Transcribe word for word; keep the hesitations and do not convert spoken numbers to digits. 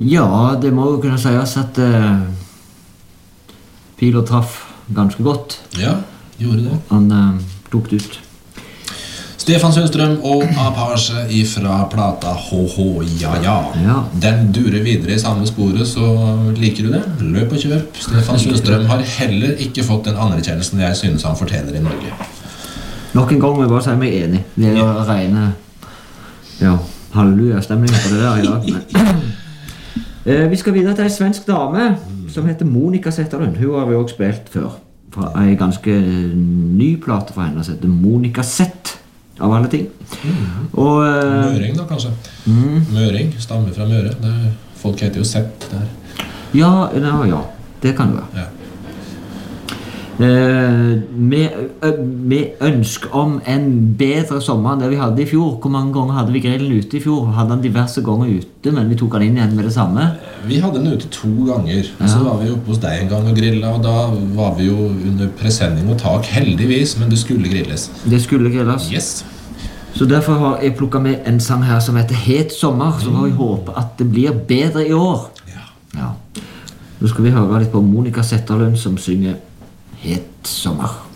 Ja, det må jo kunne sies at uh, Piler traff ganske godt. Ja, gjorde det. Han uh, tok det ut. Stefan Sundstrøm og Apache ifra plata H H Ja Ja. Ja. Den durer videre i samme sporet, så liker du det? Løp og kjøp. Stefan Sundstrøm har heller ikke fått den anerkjennelsen jeg synes han fortjener i Norge. Nok en gang må jeg bare si meg enig. Det er jo ja. Rene ja, halleluja-stemning på det der i dag. Men. eh, vi skal videre til en svensk dame som heter Monica Zetterlund. Hun har vi også spilt før. Fra en ganske ny plate fra henne som heter Monica Zett. Av alle ting. Mm. Og, uh, Møring da, kanskje. Mm. Møring, stammer fra Møre. Det, folk heter jo Sett der. Ja, ja, ja, det kan det være. Ja. Uh, vi, uh, vi ønsker om en bedre sommer enn det vi hadde i fjor. Hvor mange ganger hadde vi grillen ute i fjor? Hadde den diverse ganger ute, men vi tok den inn igjen med det samme. Vi hadde den ute to ganger. Ja. Så var vi oppe hos deg en gang og grillet, og da var vi jo under presenning og tak, heldigvis, men det skulle grilles. Det skulle grilles. Yes. Så derfor har jeg plukket med en sang her som heter Het sommer, så har jeg håpet at det blir bedre i år. Ja. Ja. Nå skal vi høre litt på Monica Zetterlund som synger Het sommer.